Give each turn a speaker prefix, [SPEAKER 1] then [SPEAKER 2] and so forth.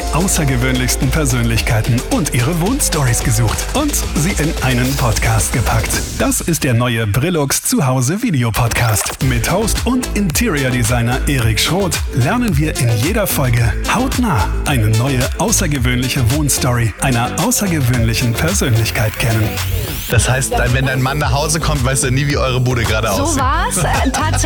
[SPEAKER 1] außergewöhnlichsten Persönlichkeiten und ihre Wohnstories gesucht und sie in einen Podcast gepackt. Das ist der neue Brillux Zuhause Videopodcast. Mit Host und Interior Designer Erik Schroth lernen wir in jeder Folge hautnah eine neue außergewöhnliche Wohnstory einer außergewöhnlichen Persönlichkeit kennen.
[SPEAKER 2] Das heißt, wenn dein Mann nach Hause kommt, weißt du nie, wie eure Bude gerade aussieht.
[SPEAKER 3] So war's. Tatsächlich.